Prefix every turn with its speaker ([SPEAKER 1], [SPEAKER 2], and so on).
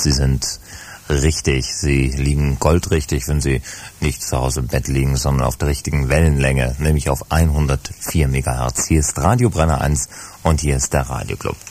[SPEAKER 1] Sie sind richtig. Sie liegen goldrichtig, wenn Sie nicht zu Hause im Bett liegen, sondern auf der richtigen Wellenlänge, nämlich auf 104 MHz. Hier ist Radio Brenner 1 und hier ist der Radioclub.